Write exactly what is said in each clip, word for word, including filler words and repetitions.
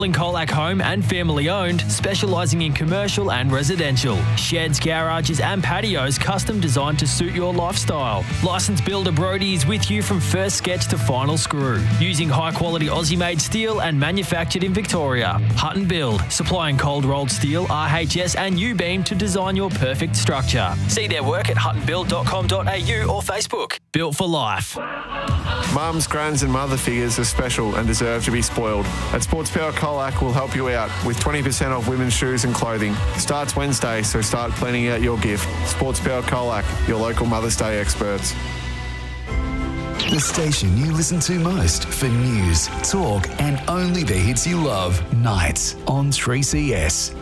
Colac Home and family owned, specialising in commercial and residential. Sheds, garages and patios custom designed to suit your lifestyle. Licensed builder Brodie is with you from first sketch to final screw. Using high quality Aussie made steel and manufactured in Victoria. Hutton Build, supplying cold rolled steel, R H S and U-beam to design your perfect structure. See their work at hutton build dot com dot a u or Facebook. Built for life. Mums, grands and mother figures are special and deserve to be spoiled. At Sports Power Colac will help you out with twenty percent off women's shoes and clothing. Starts Wednesday, so start planning out your gift. Sports Power Colac, your local Mother's Day experts. The station you listen to most for news, talk and only the hits you love. Nights on three C S.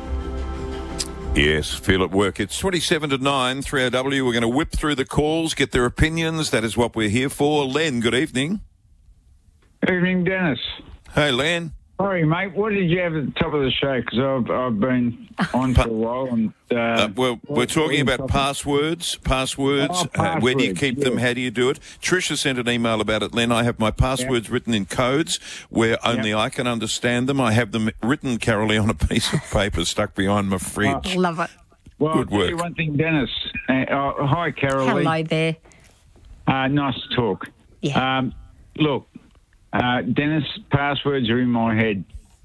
Yes, feel at work. It's twenty-seven to nine, three R W. We're going to whip through the calls, get their opinions. That is what we're here for. Len, good evening. Evening, Dennis. Hey, Len. Sorry, mate. What did you have at the top of the show? Because I've, I've been on for a while. And, uh, uh, well, we're talking about passwords. Passwords. Oh, Uh, passwords. where do you keep them? Yeah. How do you do it? Tricia sent an email about it, Len. I have my passwords Yeah. written in codes where only Yeah. I can understand them. I have them written, Carolee, on a piece of paper stuck behind my fridge. Love it. Well, Good I'll tell you work. one thing, Dennis. Uh, uh, hi, Carolee. Hello there. Uh, nice to talk. Yeah. Um, look, uh, Dennis, passwords are in my head.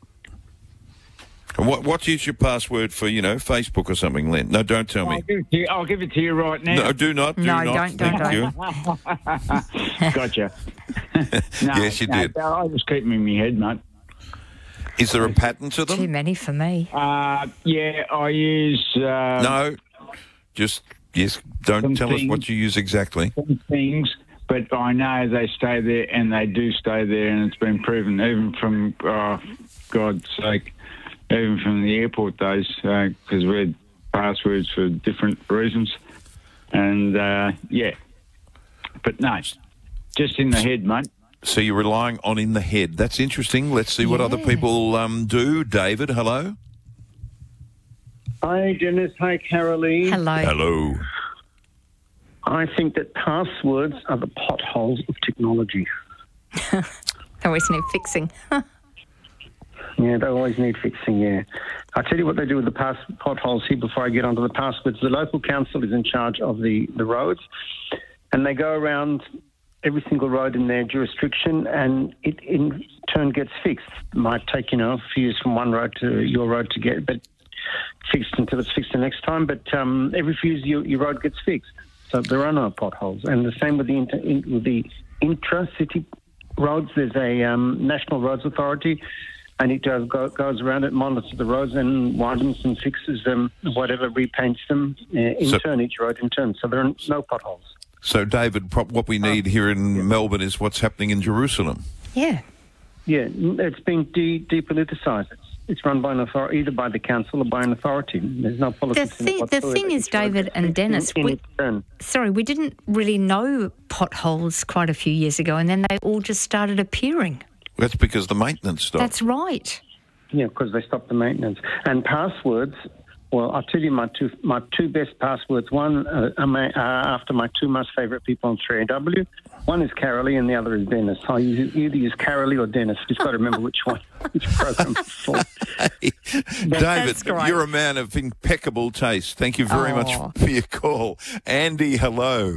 And what, what is your password for, you know, Facebook or something, Len? No, don't tell I'll me. give it to you, I'll give it to you right now. No, do not. Do No, not. don't, don't, Thank don't. you. Gotcha. no, Yes, you no, did. I'll just keep them in my head, mate. Is there a pattern to Too them? many for me. Uh, yeah, I use uh, No. Just, yes, don't Some tell us things. what you use exactly. some things, but I know they stay there, and they do stay there, and it's been proven, even from, oh, God's sake, even from the airport days, because we had passwords for different reasons. And, uh, yeah. But no, just in the head, mate. So you're relying on in the head. That's interesting. Let's see what Yeah. other people um, do. David, hello. Hi, Dennis. Hi, Carolee. Hello. Hello. I think that passwords are the potholes of technology. They always need fixing. Yeah, they always need fixing, yeah. I'll tell you what they do with the pass potholes here before I get onto the passwords. The local council is in charge of the, the roads, and they go around every single road in their jurisdiction, and it in turn gets fixed. It might take, you know, a few years from one road to your road to get but fixed until it's fixed the next time, but um, every few years your, your road gets fixed. So there are no potholes. And the same with the, inter, in, with the intra-city roads. There's a um, National Roads Authority, and it does go, goes around it, monitors the roads and widens and fixes them, whatever, repaints them uh, in So- turn, each road in turn. So there are no potholes. So, David, pro- what we need here in Melbourne is what's happening in Jerusalem. Yeah. Yeah, it's been de- depoliticised. It's, it's run by an authority, either by the council or by an authority. There's no The, politics in it thing, the whatsoever. thing is, Each road David gets and fixed Dennis, in, in we, its turn. sorry, we didn't really know potholes quite a few years ago, and then they all just started appearing. That's because the maintenance stopped. That's right. Yeah, because they stopped the maintenance. And passwords, well, I'll tell you my two my two best passwords. One uh, are my, uh, after my two most favourite people on three A W. One is Carolee and the other is Dennis. I use, either use Carolee or Dennis. Just got to remember which one, which program it's for. David, great. you're a man of impeccable taste. Thank you very much Oh. for your call. Andy, hello.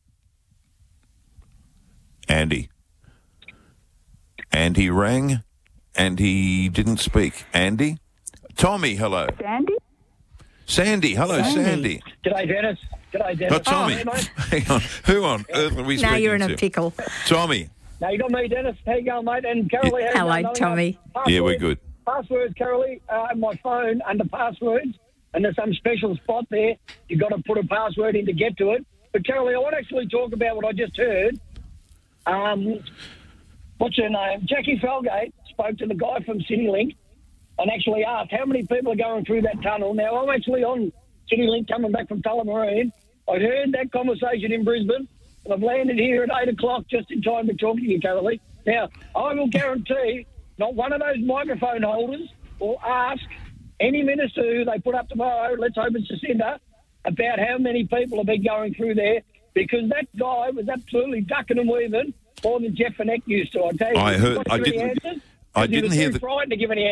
Andy. And he rang and he didn't speak. Andy? Tommy, hello. Sandy? Sandy, hello, Sandy. Sandy. G'day, Dennis. G'day, Dennis. Oh, Tommy. Oh, mate. Hang on. Who on earth are we Now speaking you're in to? a pickle. Tommy. Now, you got me, Dennis. How you going, mate? And Carolee, how you Hello, going? Tommy. Yeah, we're good. Passwords, Carolee, uh, on my phone under passwords, and there's some special spot there. You've got to put a password in to get to it. But, Carolee, I want to actually talk about what I just heard. Um, what's her name? Jackie Felgate spoke to the guy from CityLink and actually asked how many people are going through that tunnel. Now, I'm actually on CityLink coming back from Tullamarine. I heard that conversation in Brisbane, and I've landed here at eight o'clock just in time to talk to you, Carolee. Now, I will guarantee not one of those microphone holders will ask any minister who they put up tomorrow, let's hope it's Jacinda, about how many people have been going through there, because that guy was absolutely ducking and weaving more than Jeff Vanek used to. I tell you, I heard. Got I you any didn't. answers? I He didn't was hear too the. frightened to give any